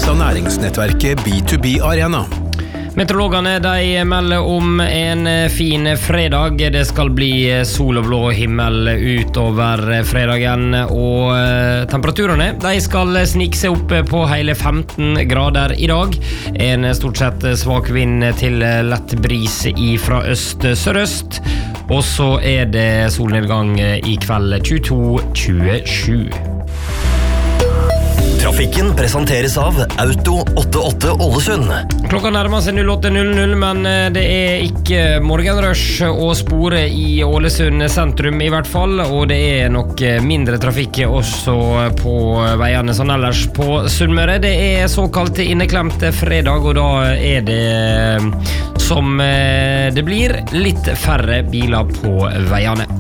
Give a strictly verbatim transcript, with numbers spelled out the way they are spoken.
av næringsnettverket B to B Arena. Meteorologene de melder om en fin fredag. Det skal bli sol og blå himmel utover fredagen, og temperaturene de skal snike seg opp på hele femten grader i dag. En stort sett svak vind til lett bris fra øst-sørøst, og så er det solnedgang i kveld tjueto tjuesju. Trafikken presenteres av Auto åttiåtte Ålesund. Klokka nærmer seg null åtte null null, men det er ikke morgenrush å spore i Ålesund sentrum i hvert fall, og det er nok mindre trafikk også på veiene sånn ellers på Sunnmøre. Det er såkalt inneklemte fredag, og da er det som det blir litt færre biler på veiene.